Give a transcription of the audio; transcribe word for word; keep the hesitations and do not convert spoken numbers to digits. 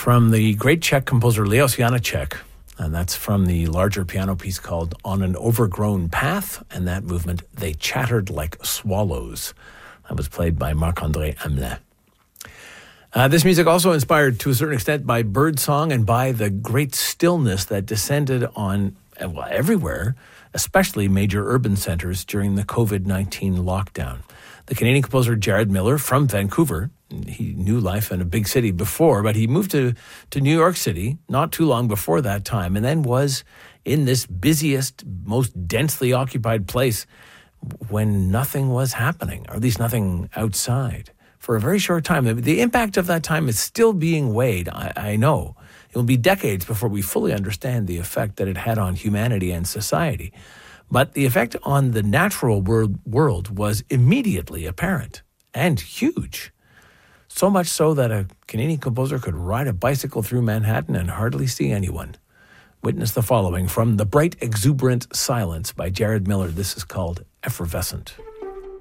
from the great Czech composer Leos Janáček, and that's from the larger piano piece called On an Overgrown Path, and that movement, They Chattered Like Swallows. That was played by Marc-André Hamelin. Uh, this music also inspired to a certain extent by birdsong and by the great stillness that descended on, well, everywhere, especially major urban centers during the covid nineteen lockdown. The Canadian composer Jared Miller from Vancouver, he knew life in a big city before, but he moved to, to New York City not too long before that time, and then was in this busiest, most densely occupied place when nothing was happening, or at least nothing outside, for a very short time. The impact of that time is still being weighed, I, I know. It will be decades before we fully understand the effect that it had on humanity and society. But the effect on the natural world, world was immediately apparent and huge. So much so that a Canadian composer could ride a bicycle through Manhattan and hardly see anyone. Witness the following from The Bright Exuberant Silence by Jared Miller. This is called Effervescent.